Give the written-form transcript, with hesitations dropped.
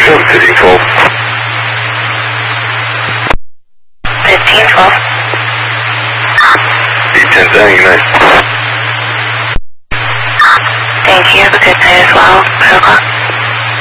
1512. 1512. 810, good night. Thank you. Have a good night as well. 5 o'clock.